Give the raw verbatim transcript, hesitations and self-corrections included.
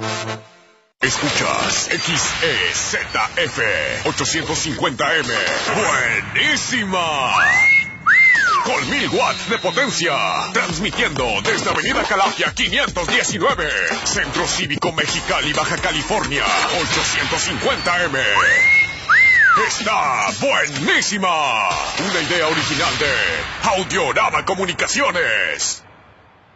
Escuchas X E Z F ochocientos cincuenta M. ¡Buenísima! Con mil watts de potencia. Transmitiendo desde Avenida Calafia quinientos diecinueve. Centro Cívico Mexicali, Baja California. ochocientos cincuenta M. Está buenísima. Una idea original de Audiorama Comunicaciones.